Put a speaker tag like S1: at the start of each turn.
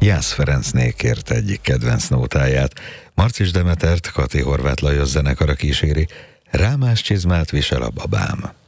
S1: Jász Ferencné kért egyik kedvenc nótáját. Marcis Demetert Kati Horváth Lajos zenekara kíséri. Rámás csizmát visel a babám.